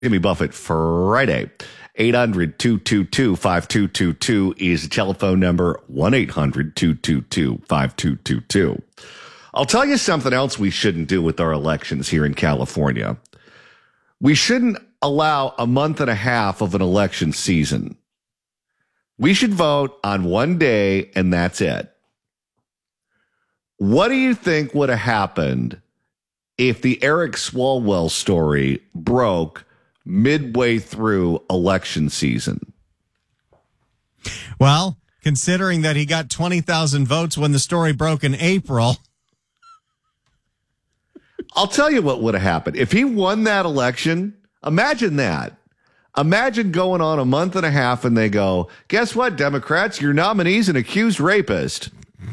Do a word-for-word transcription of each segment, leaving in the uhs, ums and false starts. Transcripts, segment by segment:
Jimmy Buffett Friday. eight hundred, two two two, five two two two is the telephone number. one eight hundred, two two two, five two two two. I'll tell you something else we shouldn't do with our elections here in California. We shouldn't allow a month and a half of an election season. We should vote on one day and that's it. What do you think would have happened if the Eric Swalwell story broke midway through election season? Well, considering that he got twenty thousand votes when the story broke in April. I'll tell you what would have happened. If he won that election, imagine that. Imagine going on a month and a half and they go, guess what, Democrats? Your nominee's an accused rapist.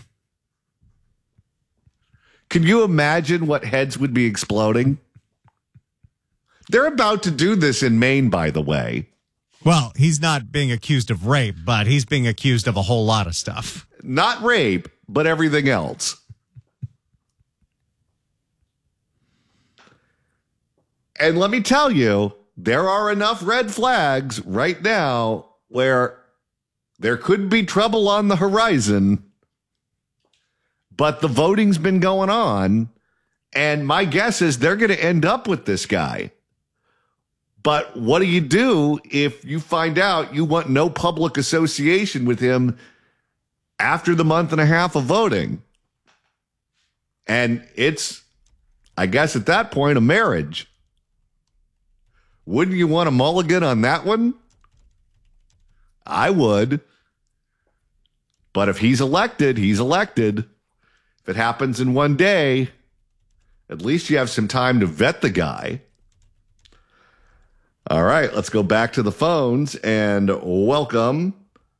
Can you imagine what heads would be exploding? They're about to do this in Maine, by the way. Well, he's not being accused of rape, but he's being accused of a whole lot of stuff. Not rape, but everything else. And let me tell you, there are enough red flags right now where there could be trouble on the horizon, but the voting's been going on, and my guess is they're going to end up with this guy. But what do you do if you find out you want no public association with him after the month and a half of voting? And it's, I guess at that point, a marriage. Wouldn't you want a mulligan on that one? I would. But if he's elected, he's elected. If it happens in one day, at least you have some time to vet the guy. All right, let's go back to the phones and welcome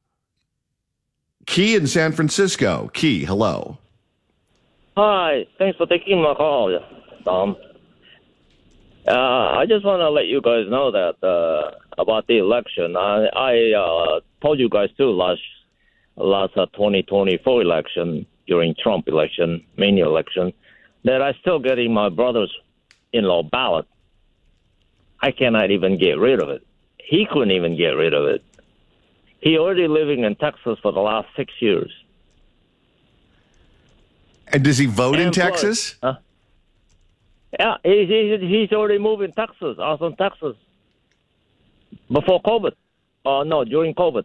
Key in San Francisco. Key, hello. Hi, thanks for taking my call, Tom. Uh, I just want to let you guys know that uh, about the election. I, I uh, told you guys too last last uh, twenty twenty-four election, during Trump election, Maine election, that I still getting my brother's in-law ballot. I cannot even get rid of it. He couldn't even get rid of it. He already living in Texas for the last six years. And does he vote and in plus, Texas? Uh, yeah, he, he, he's already moved in Texas, Austin, Texas, before COVID. Uh, no, during COVID.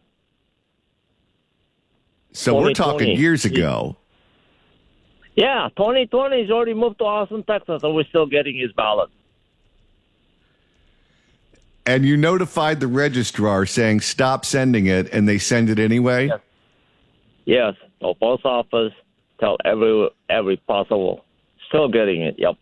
So we're talking years ago. Yeah, twenty twenty, he's already moved to Austin, Texas, and we're still getting his ballot. And you notified the registrar saying stop sending it, and they send it anyway? Yes. Yes. So post office, tell every every possible. Still getting it, yep.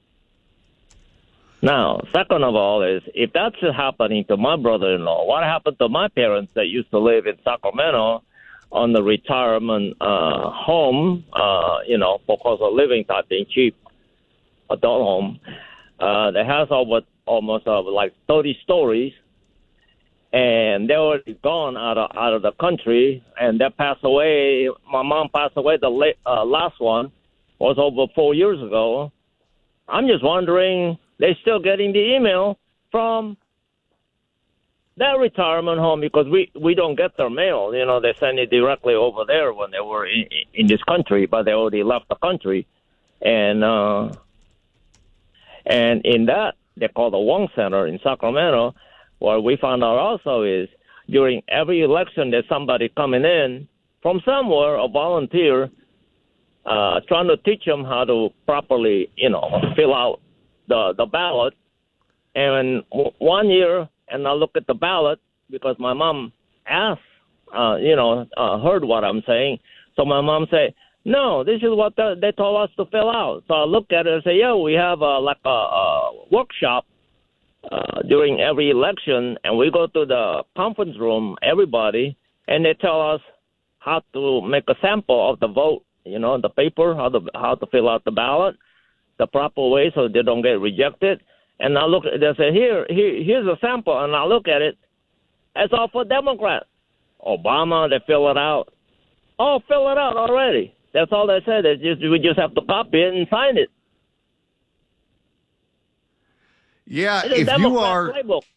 Now, second of all is, if that's happening to my brother-in-law, what happened to my parents that used to live in Sacramento on the retirement uh, home, uh, you know, for cost of living type being cheap, adult home. Uh, the house over almost uh, like thirty stories, and they were gone out of out of the country, and they passed away. My mom passed away. The late, uh, last one was over four years ago. I'm just wondering, they're still getting the email from their retirement home because we, we don't get their mail. You know, they send it directly over there when they were in, in this country, but they already left the country. And uh, and in that, they call the Wong Center in Sacramento. What we found out also is during every election, there's somebody coming in from somewhere, a volunteer, uh, trying to teach them how to properly, you know, fill out the, the ballot. And one year, and I look at the ballot because my mom asked, uh, you know, uh, heard what I'm saying. So my mom said, no, this is what the, they told us to fill out. So I look at it and say, yeah, we have uh, like a, a workshop uh, during every election, and we go to the conference room, everybody, and they tell us how to make a sample of the vote, you know, the paper, how to how to fill out the ballot the proper way so they don't get rejected. And I look, they say, here, here, here's a sample, and I look at it. It's all for Democrats. Obama, they fill it out. Oh, fill it out already. That's all they said. It's just, we just have to copy it and sign it. Yeah, It's a if Democrat you are playbook.